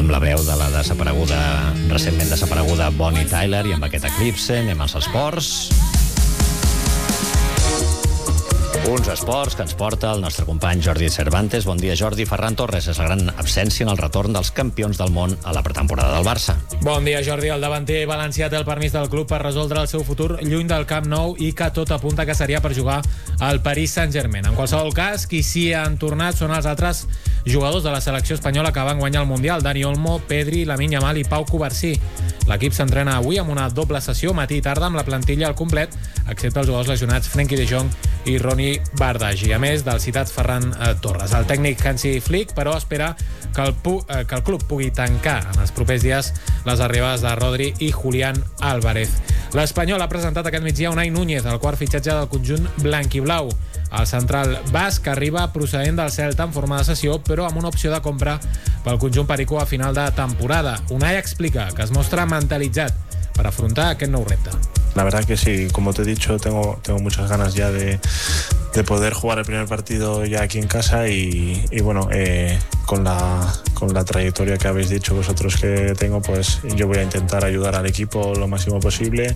amb la veu de la recentment desapareguda Bonnie Tyler, i amb aquest Eclipse anem als esports. Uns esports que ens porta el nostre company Jordi Cervantes. Bon dia, Jordi. Ferran Torres és la gran absència en el retorn dels campions del món a la pretemporada del Barça. Bon dia, Jordi. El davanter valencià té el permís del club per resoldre el seu futur lluny del Camp Nou i que tot apunta que seria per jugar al Paris Saint-Germain. En qualsevol cas, qui sí han tornat són els altres jugadors de la selecció espanyola que van guanyar el Mundial: Dani Olmo, Pedri, Lamine Yamal i Pau Cubarsí. L'equip s'entrena avui amb una doble sessió, matí i tarda, amb la plantilla al complet, excepte els jugadors lesionats Frenkie de Jong i Ronnie Bardghji, a més del citat Ferran Torres. El tècnic Hansi Flick, però, espera que el club pugui tancar en els propers dies les arribades de Rodri i Julián Álvarez. L'Espanyol ha presentat aquest migdia Unai Núñez, el quart fitxatge del conjunt blanquiblau. El central basc arriba procedent del Celta en forma de cessió, però amb una opció de compra pel conjunt perico a final de temporada. Unai explica que es mostra mentalitzat per afrontar aquest nou repte. La verdad que sí, como te he dicho, tengo muchas ganas ya de poder jugar el primer partido ya aquí en casa y bueno, con la trayectoria que habéis dicho vosotros que tengo, pues yo voy a intentar ayudar al equipo lo máximo posible,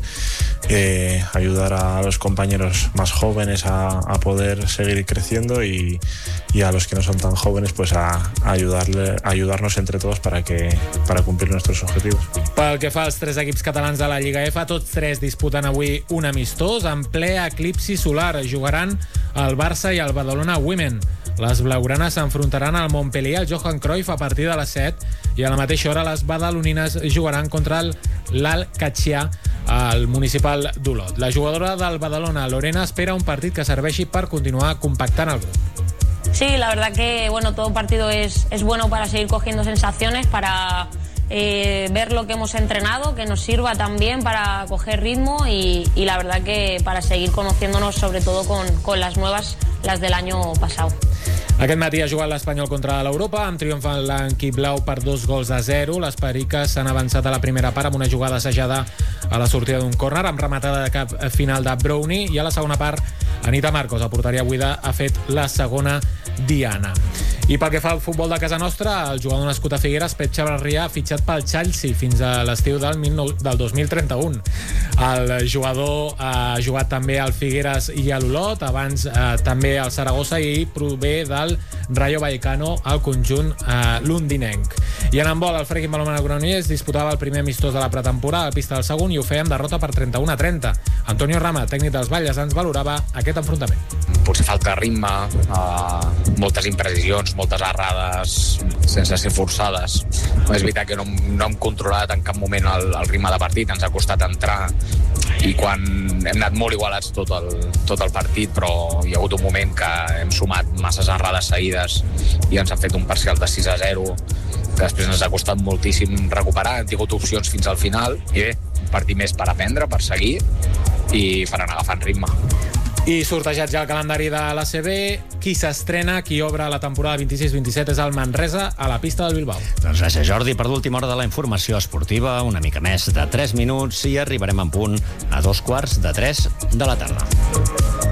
ayudar a los compañeros más jóvenes a poder seguir creciendo y a los que no son tan jóvenes pues a ayudarnos entre todos para cumplir nuestros objetivos. Pel que fa als tres equips catalans de la Lliga F, tots tres disputen avui un amistós en ple eclipsi solar. Jugaran el Barça i el Badalona Women. Les blaugranes s'enfrontaran al Montpellier, al Johan Cruyff, a partir de les 7, i a la mateixa hora les badalonines jugaran contra l'Al-Qadsiya al Municipal d'Olot. La jugadora del Badalona, Lorena, espera un partit que serveixi per continuar compactant el grup. Sí, la verdad que todo partido es bueno para seguir cogiendo sensaciones, para ver lo que hemos entrenado, que nos sirva también para coger ritmo y la verdad que para seguir conociéndonos, sobre todo con las nuevas, las del año pasado. Aquest matí ha jugat l'Espanyol contra l'Europa amb triomf en l'anquiblau per 2-0. Les periques s'han avançat a la primera part amb una jugada assajada a la sortida d'un córner amb rematada de cap final de Brownie, i a la segona part Anita Marcos, a porteria buida, ha fet la segona diana. I pel que fa al futbol de casa nostra, el jugador nascut a Figueres, Pep Chavarria, ha fitxat pel Chelsea fins a l'estiu del 2031. El jugador ha jugat també al Figueres i a l'Olot, abans també al Saragossa, i prové del Rayo Vallecano, al conjunt londinenc. I en handbol, el Freaking Balonmano Granollers disputava el primer amistós de la pretemporada a la pista del segon i ho feia amb derrota per 31-30. Antonio Rama, tècnic dels Batlles, ens valorava aquest enfrontament. Potser falta ritme, moltes imprecisions, moltes errades sense ser forçades. És veritat que no hem controlat en cap moment el ritme de partit, ens ha costat entrar, i quan hem anat molt igualats tot el partit, però hi ha hagut un moment que hem sumat masses errades seguides i ens han fet un parcial de 6-0, que després ens ha costat moltíssim recuperar. Hem tingut opcions fins al final i bé, un partit més per aprendre, per seguir i per anar agafant ritme. I sortejat ja el calendari de l'ACB, qui s'estrena, qui obre la temporada 26-27 és el Manresa a la pista del Bilbao. Doncs gràcies, Jordi, per l'última hora de la informació esportiva, una mica més de 3 minuts, i arribarem en punt a 2:45 de la tarda.